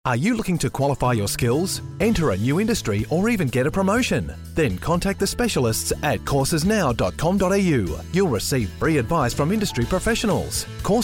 Are you looking to qualify your skills, enter a new industry, or even get a promotion? Then contact the specialists at coursesnow.com.au. You'll receive free advice from industry professionals.